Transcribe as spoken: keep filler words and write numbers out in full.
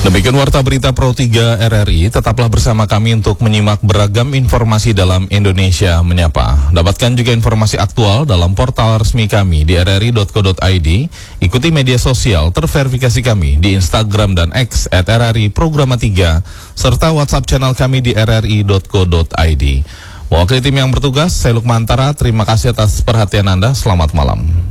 Demikian Warta Berita Pro tiga R R I, tetaplah bersama kami untuk menyimak beragam informasi dalam Indonesia Menyapa. Dapatkan juga informasi aktual dalam portal resmi kami di r r i dot co dot i d, ikuti media sosial terverifikasi kami di Instagram dan X at R R I Programa tiga, serta WhatsApp channel kami di r r i dot co dot i d. Mewakili tim yang bertugas, saya Lukman Antara, terima kasih atas perhatian Anda, selamat malam.